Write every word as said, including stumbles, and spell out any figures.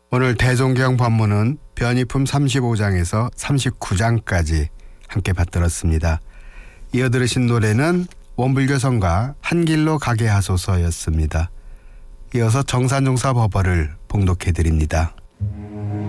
오늘 대종경 법문은 변이품 삼십오 장에서 삼십구 장까지 함께 받들었습니다. 이어 들으신 노래는 원불교성가 한길로 가게 하소서였습니다. 이어서 정산종사 법어를 봉독해드립니다.